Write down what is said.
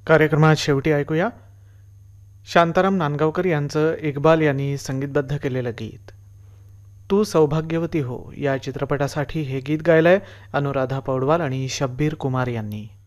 कार्यक्रमात शेवटी ऐकूया शांताराम नांदगावकर यांचं इक्बाल यांनी संगीतबद्ध केलेलं गीत तू सौभाग्यवती हो या चित्रपटासाठी हे गीत गायलंय अनुराधा पौडवाल आणि शब्बीर कुमार यांनी.